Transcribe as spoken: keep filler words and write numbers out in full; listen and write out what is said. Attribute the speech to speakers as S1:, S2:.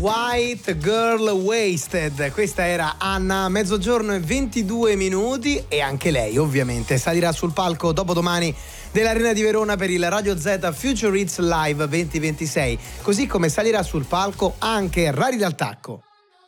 S1: White Girl Wasted. Questa era Anna, mezzogiorno e ventidue minuti, e anche lei ovviamente salirà sul palco dopodomani dell'Arena di Verona per il Radio Z Future Hits Live duemilaventisei, così come salirà sul palco anche Rari dal Tacco.